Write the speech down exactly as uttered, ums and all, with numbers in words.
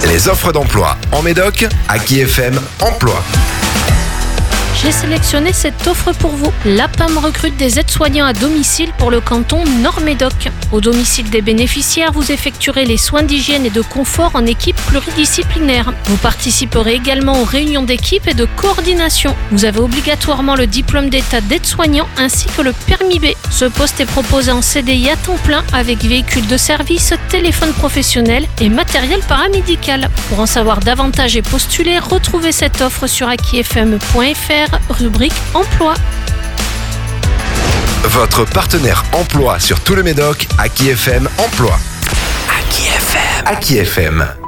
Les offres d'emploi en Médoc, Aki F M Emploi. J'ai sélectionné cette offre pour vous. L'A P A M recrute des aides-soignants à domicile pour le canton Nord-Médoc. Au domicile des bénéficiaires, vous effectuerez les soins d'hygiène et de confort en équipe pluridisciplinaire. Vous participerez également aux réunions d'équipe et de coordination. Vous avez obligatoirement le diplôme d'état d'aide-soignant ainsi que le permis B. Ce poste est proposé en C D I à temps plein avec véhicule de service, téléphone professionnel et matériel paramédical. Pour en savoir davantage et postuler, retrouvez cette offre sur aki f m point f r. rubrique emploi. Votre partenaire emploi sur tout le Médoc, Aki F M Emploi. Aki F M. Aki F M.